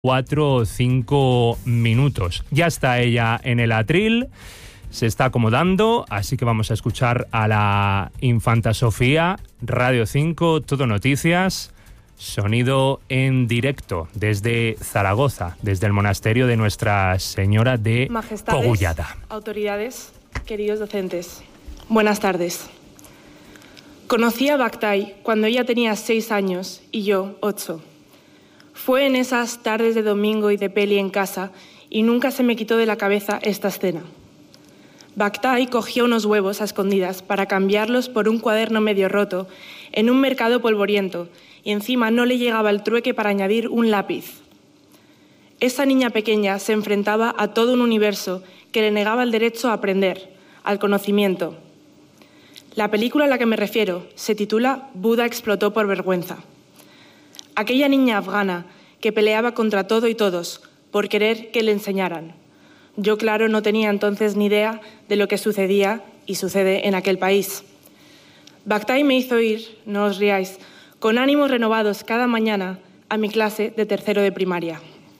4 o 5 minutos. Ya está ella en el atril, se está acomodando, así que vamos a escuchar a la Infanta Sofía, Radio 5, Todo Noticias, sonido en directo desde Zaragoza, desde el monasterio de Nuestra Señora de Majestades, Cogullada. Autoridades, queridos docentes, buenas tardes. Conocí a Bactay cuando ella tenía 6 años y yo 8. Fue en esas tardes de domingo y de peli en casa y nunca se me quitó de la cabeza esta escena. Bactay cogía unos huevos a escondidas para cambiarlos por un cuaderno medio roto en un mercado polvoriento y encima no le llegaba el trueque para añadir un lápiz. Esa niña pequeña se enfrentaba a todo un universo que le negaba el derecho a aprender, al conocimiento. La película a la que me refiero se titula Buda explotó por vergüenza. Aquella niña afgana que peleaba contra todo y todos por querer que le enseñaran. Yo, claro, no tenía entonces ni idea de lo que sucedía y sucede en aquel país. Bactay me hizo ir, no os riáis, con ánimos renovados cada mañana a mi clase de tercero de primaria.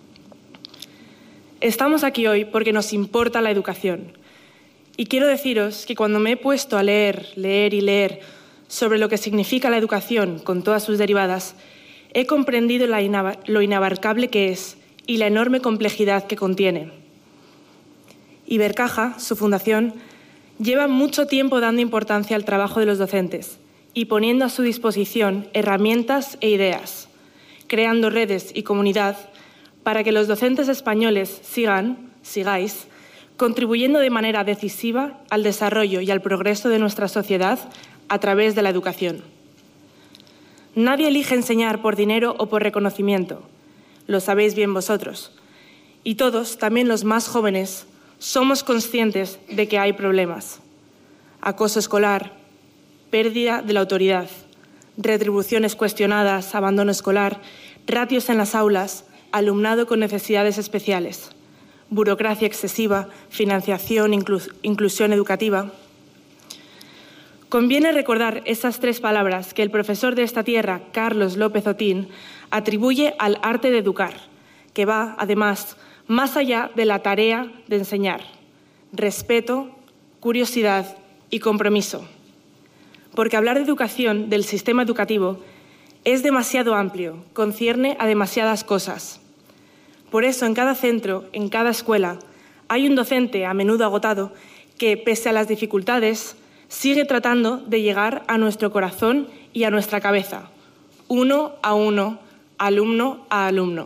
Estamos aquí hoy porque nos importa la educación. Y quiero deciros que cuando me he puesto a leer y leer sobre lo que significa la educación con todas sus derivadas, he comprendido lo inabarcable que es y la enorme complejidad que contiene. Ibercaja, su fundación, lleva mucho tiempo dando importancia al trabajo de los docentes y poniendo a su disposición herramientas e ideas, creando redes y comunidad para que los docentes españoles sigáis, contribuyendo de manera decisiva al desarrollo y al progreso de nuestra sociedad a través de la educación. Nadie elige enseñar por dinero o por reconocimiento, lo sabéis bien vosotros. Y todos, también los más jóvenes, somos conscientes de que hay problemas. Acoso escolar, pérdida de la autoridad, retribuciones cuestionadas, abandono escolar, ratios en las aulas, alumnado con necesidades especiales, burocracia excesiva, financiación, inclusión educativa. Conviene recordar esas 3 palabras que el profesor de esta tierra, Carlos López Otín, atribuye al arte de educar, que va, además, más allá de la tarea de enseñar: respeto, curiosidad y compromiso. Porque hablar de educación, del sistema educativo, es demasiado amplio, concierne a demasiadas cosas. Por eso, en cada centro, en cada escuela, hay un docente, a menudo agotado, que, pese a las dificultades, sigue tratando de llegar a nuestro corazón y a nuestra cabeza, uno a uno, alumno a alumno.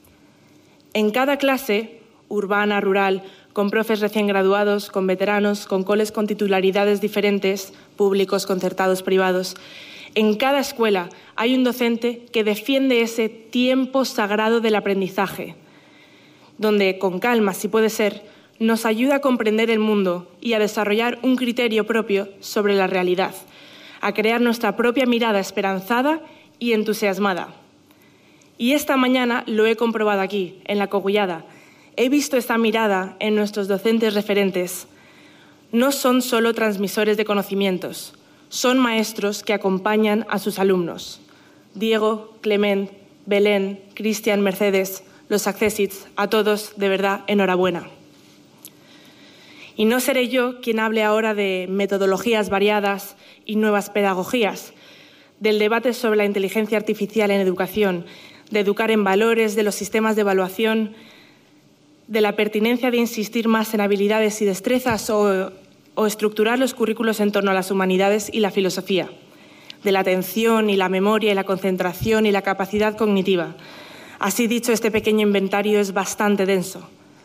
En cada clase, urbana, rural, con profes recién graduados, con veteranos, con coles con titularidades diferentes, públicos, concertados, privados, en cada escuela hay un docente que defiende ese tiempo sagrado del aprendizaje, donde, con calma, si puede ser, nos ayuda a comprender el mundo y a desarrollar un criterio propio sobre la realidad, a crear nuestra propia mirada esperanzada y entusiasmada. Y esta mañana lo he comprobado aquí, en la Cogullada. He visto esta mirada en nuestros docentes referentes. No son solo transmisores de conocimientos, son maestros que acompañan a sus alumnos. Diego, Clement, Belén, Cristian, Mercedes, los accessits, a todos, de verdad, enhorabuena. Y no seré yo quien hable ahora de metodologías variadas y nuevas pedagogías, del debate sobre la inteligencia artificial en educación, de educar en valores, de los sistemas de evaluación, de la pertinencia de insistir más en habilidades y destrezas o estructurar los currículos en torno a las humanidades y la filosofía, de la atención y la memoria y la concentración y la capacidad cognitiva. Así dicho, este pequeño inventario es bastante denso.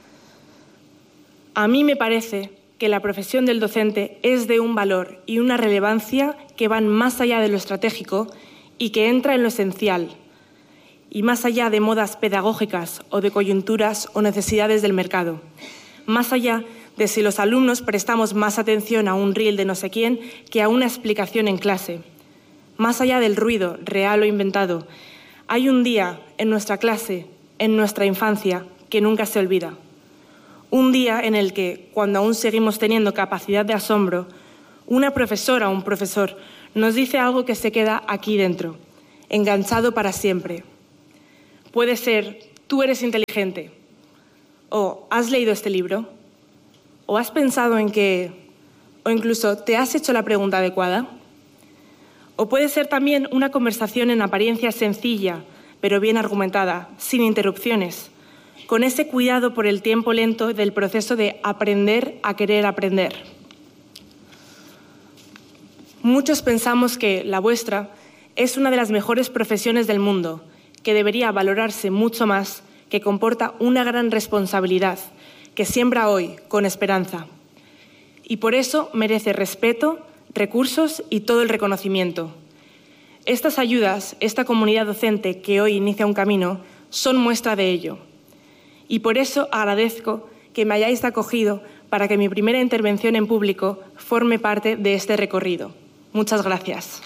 A mí me parece que la profesión del docente es de un valor y una relevancia que van más allá de lo estratégico y que entra en lo esencial, y más allá de modas pedagógicas o de coyunturas o necesidades del mercado, más allá de si los alumnos prestamos más atención a un reel de no sé quién que a una explicación en clase, más allá del ruido, real o inventado. Hay un día en nuestra clase, en nuestra infancia, que nunca se olvida. Un día en el que, cuando aún seguimos teniendo capacidad de asombro, una profesora o un profesor nos dice algo que se queda aquí dentro, enganchado para siempre. Puede ser tú eres inteligente, o has leído este libro, o has pensado en que, o incluso te has hecho la pregunta adecuada. O puede ser también una conversación en apariencia sencilla, pero bien argumentada, sin interrupciones, con ese cuidado por el tiempo lento del proceso de aprender a querer aprender. Muchos pensamos que la vuestra es una de las mejores profesiones del mundo, que debería valorarse mucho más, que comporta una gran responsabilidad, que siembra hoy con esperanza. Y por eso merece respeto, recursos y todo el reconocimiento. Estas ayudas, esta comunidad docente que hoy inicia un camino, son muestra de ello. Y por eso agradezco que me hayáis acogido para que mi primera intervención en público forme parte de este recorrido. Muchas gracias.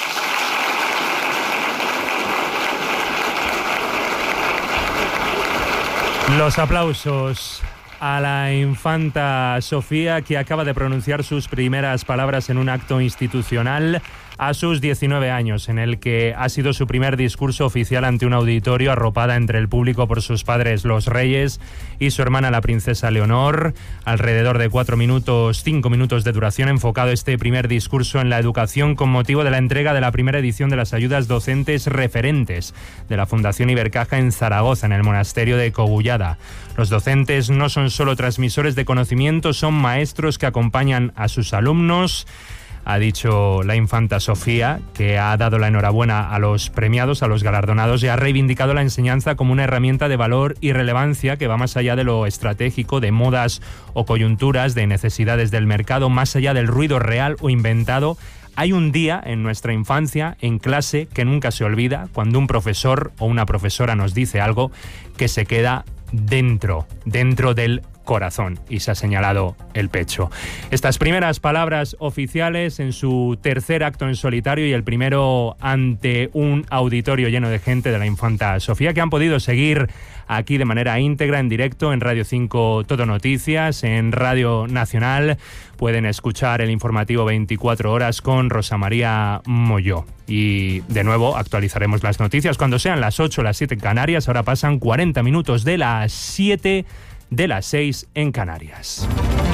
Los aplausos a la infanta Sofía, que acaba de pronunciar sus primeras palabras en un acto institucional a sus 19 años, en el que ha sido su primer discurso oficial ante un auditorio, arropada entre el público por sus padres los reyes y su hermana la princesa Leonor. Alrededor de 5 minutos de duración, enfocado este primer discurso en la educación con motivo de la entrega de la primera edición de las ayudas docentes referentes de la Fundación Ibercaja en Zaragoza, en el monasterio de Cogullada. Los docentes no son solo transmisores de conocimiento, son maestros que acompañan a sus alumnos. Ha dicho la infanta Sofía, que ha dado la enhorabuena a los premiados, a los galardonados, y ha reivindicado la enseñanza como una herramienta de valor y relevancia que va más allá de lo estratégico, de modas o coyunturas, de necesidades del mercado, más allá del ruido real o inventado. Hay un día en nuestra infancia, en clase, que nunca se olvida, cuando un profesor o una profesora nos dice algo que se queda dentro del corazón, y se ha señalado el pecho. Estas primeras palabras oficiales en su tercer acto en solitario y el primero ante un auditorio lleno de gente de la infanta Sofía, que han podido seguir aquí de manera íntegra, en directo, en Radio 5 Todo Noticias, en Radio Nacional. Pueden escuchar el informativo 24 horas con Rosa María Molló. Y de nuevo actualizaremos las noticias cuando sean las 8 o las 7 en Canarias. Ahora pasan 40 minutos de las 7 de las 6 en Canarias.